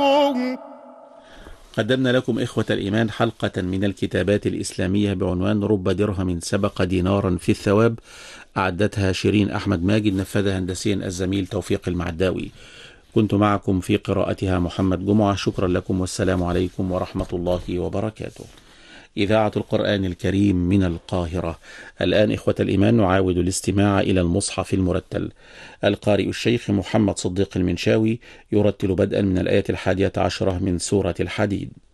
قدمنا لكم إخوة الإيمان حلقة من الكتابات الإسلامية بعنوان رب درهم سبق دينارا في الثواب، أعدتها شيرين أحمد ماجد، نفذها هندسيا الزميل توفيق المعداوي. كنت معكم في قراءتها محمد جمعة. شكرا لكم والسلام عليكم ورحمة الله وبركاته. إذاعة القرآن الكريم من القاهرة. الآن إخوة الإيمان نعاود الاستماع إلى المصحف المرتل. القارئ الشيخ محمد صديق المنشاوي يرتل بدءا من الآية 11 من سورة الحديد.